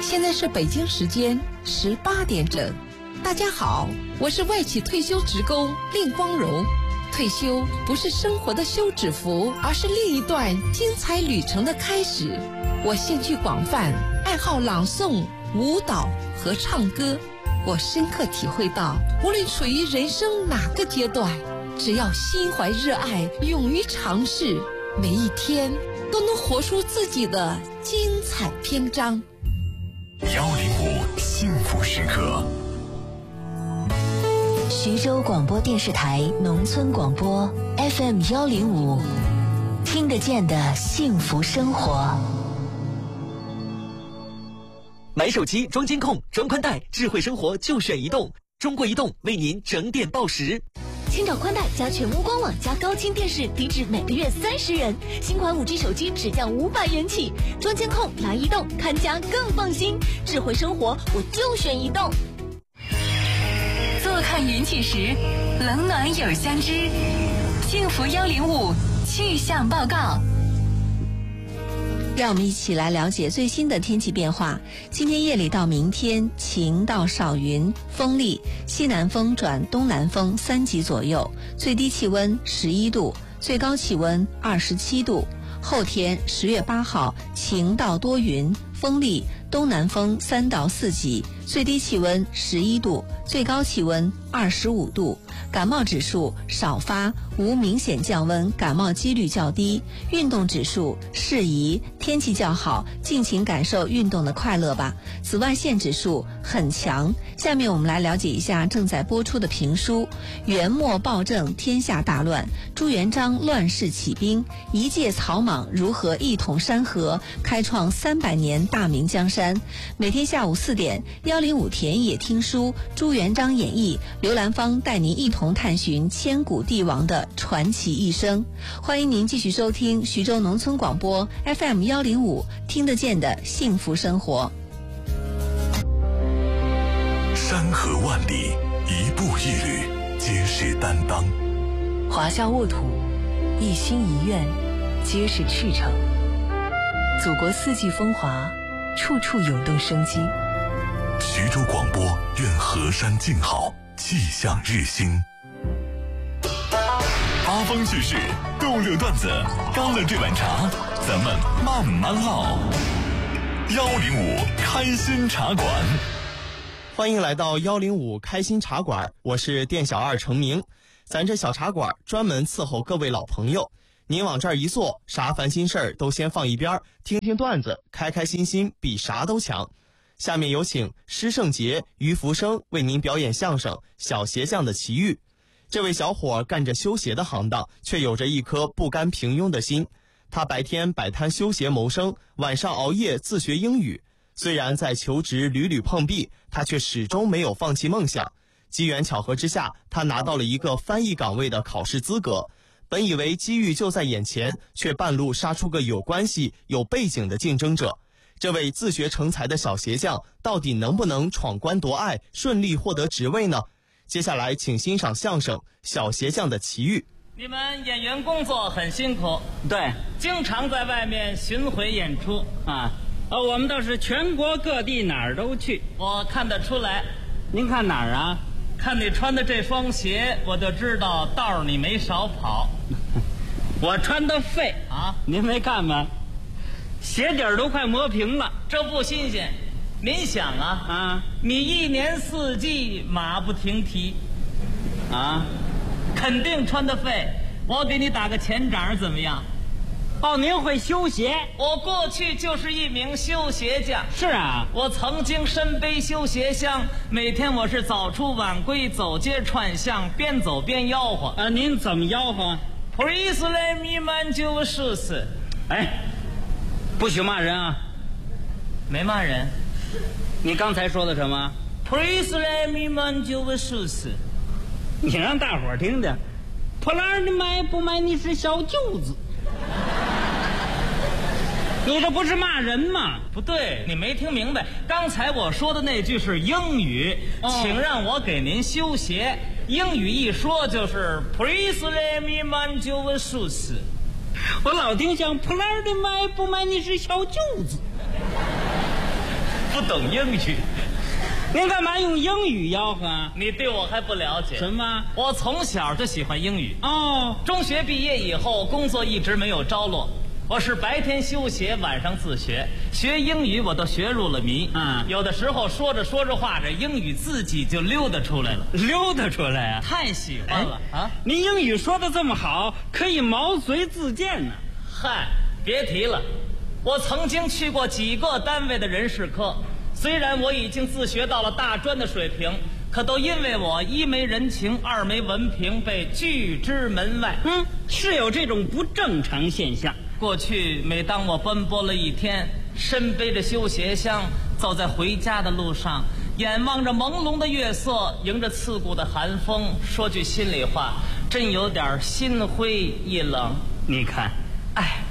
现在是北京时间18点整。大家好，我是外企退休职工令光荣。退休不是生活的休止符，而是另一段精彩旅程的开始。我兴趣广泛，爱好朗诵、舞蹈和唱歌。我深刻体会到，无论处于人生哪个阶段，只要心怀热爱，勇于尝试，每一天都能活出自己的精彩篇章。 105幸福时刻， 徐州广播电视台农村广播 FM 105，听得见的幸福生活。 买手机装监控、装宽带，智慧生活就选移动。中国移动为您整点报时。 千兆宽带加全屋官网加高清电视，低至每个月30元。新款5G 手机只降500元起。装监控来移动，看家更放心。智慧生活我就选移动。 坐看云起时，冷暖有相知。幸福105气象报告。 让我们一起来了解最新的天气变化。今天夜里到明天晴到少云，风力，西南风转东南风3级左右，最低气温11度，最高气温27度。后天10月8号晴到多云，风力，东南风3到4级，最低气温11度，最高气温25度。感冒指数少发，无明显降温，感冒几率较低。运动指数适宜，天气较好，尽情感受运动的快乐吧。紫外线指数很强。下面我们来了解一下正在播出的评书《元末暴政天下大乱》，朱元璋乱世起兵，一介草莽如何一统山河，开创300年大明江山。每天下午4点，105田野听书，朱元璋演义，刘兰芳带您一同探寻千古帝王的传奇一生。欢迎您继续收听徐州农村广播 FM 105，听得见的幸福生活。 山河万里，一步一履，皆是担当； 华夏沃土，一心一愿，皆是赤诚。祖国四季风华，处处涌动生机。 徐州广播愿河山静好，气象日新。八方趣事，逗乐段子，干了这碗茶，咱们慢慢唠。105开心茶馆。 欢迎来到105开心茶馆，我是店小二程明。咱这小茶馆专门伺候各位老朋友，您往这儿一坐，啥烦心事儿都先放一边，听听段子，开开心心比啥都强。下面有请施圣杰、于福生为您表演相声《小鞋匠的奇遇》。这位小伙干着修鞋的行当，却有着一颗不甘平庸的心。他白天摆摊修鞋谋生，晚上熬夜自学英语。虽然在求职屡屡碰壁，他却始终没有放弃梦想。机缘巧合之下，他拿到了一个翻译岗位的考试资格。本以为机遇就在眼前，却半路杀出个有关系、有背景的竞争者。这位自学成才的小鞋匠，到底能不能闯关夺爱，顺利获得职位呢？接下来请欣赏相声《小鞋匠的奇遇》。 你们演员工作很辛苦， 对， 经常在外面巡回演出啊。我们倒是全国各地哪儿都去， 我看得出来。 您看哪儿啊？ 看你穿的这双鞋，我就知道道儿你没少跑。 我穿的废啊， 您没看吗？鞋底儿都快磨平了， 这不新鲜。您想啊，你一年四季马不停蹄， 啊， 肯定穿的废。我给你打个前掌怎么样？ 哦，您会修鞋？ 我过去就是一名修鞋匠。 是啊， 我曾经身背修鞋箱，每天我是早出晚归，走街串巷，边走边吆喝。 您怎么吆喝 ？Please let me man your shoes。 哎，不许骂人啊！ 没骂人。 你刚才说的什么 ？Please let me man your shoes。 你让大伙儿听听，破烂的买不买？你是小舅子。你这不是骂人吗？ 不对，你没听明白。刚才我说的那句是英语，请让我给您修鞋。英语一说就是 Please let me mend your shoes。 我老听像破烂的买不买？你是小舅子。 不不懂英语。 您干嘛用英语吆喝啊？ 你对我还不了解。 什么？ 我从小就喜欢英语。 哦， 中学毕业以后，工作一直没有着落。我是白天修鞋，晚上自学。学英语我都学入了迷。有的时候说着说着话，这英语自己就溜达出来了。 溜达出来啊？ 太喜欢了啊！ 您英语说的这么好，可以毛遂自荐呢。 嗨，别提了，我曾经去过几个单位的人事科，虽然我已经自学到了大专的水平，可都因为我一没人情，二没文凭，被拒之门外。 是有这种不正常现象。 过去每当我奔波了一天，身背着修鞋箱，走在回家的路上，眼望着朦胧的月色，迎着刺骨的寒风，说句心里话，真有点心灰意冷。 你看， 哎，